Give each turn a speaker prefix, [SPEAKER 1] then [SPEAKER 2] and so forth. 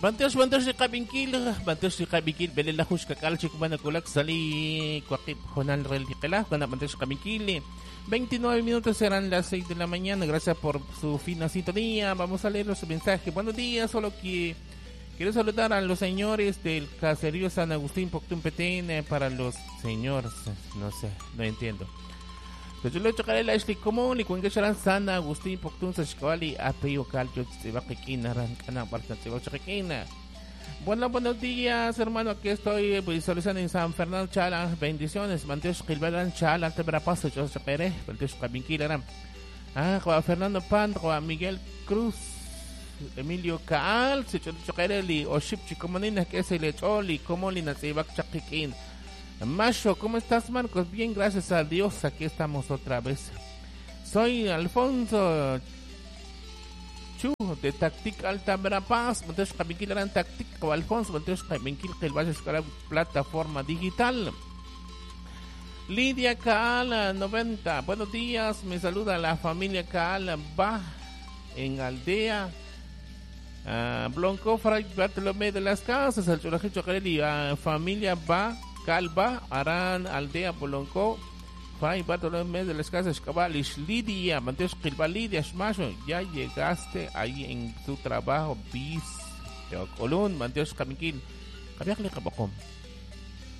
[SPEAKER 1] Bantos si Kabingkil, Belelahush Kakalchik Manakulak Sali, Kwakip Honal Rel Kala, Bantos Kabingkil. 29 minutos serán las 6 de la mañana. Gracias por su fina sintonía. Vamos a leer los mensajes. Buenos días, solo que quiero saludar a los señores del caserío San Agustín, Poctún Petén, para los señores, no sé, no entiendo. Pues yo le chocaré la este común y cuando serán San Agustín, Poctún, Sashkawali, Apio, Calcio, Tzibaquequina, Rancana, Barta, Tzibaquequina. Buenos días, hermano. Aquí estoy visualizando en San Fernando Chala. Bendiciones. Manteos Gilberán Chala, te verá paso, yo se pere. Manteos Cabinquilaram. Juan Fernando Pan, Juan Miguel Cruz, Emilio Caal, se chocareli, o Shipchi, Comunina, que es el Echoli, Comolina, se iba a Chaquiquín. Macho, ¿cómo estás, Marcos? Bien, gracias a Dios. Aquí estamos otra vez. Soy Alfonso de Tactic Alta Verapaz, Montes Cabinquil eran Tactic o Alfonso, Montes Cabinquil que el base es la plataforma digital. Lidia Caala 90, buenos días, me saluda la familia Caala Va en Aldea Blanco, Fray Bartolomé de las Casas, el Churaje Chocarelli, familia Va, Calva, Arán, Aldea Blanco, Fray Bartolomé de las Casas, Cabalish, Lidia, Mateos Kilba, Lidia, Smasho, ya llegaste ahí en tu trabajo, bis, Colón, Mateos Cabinquil, Cabiacle Cabacom.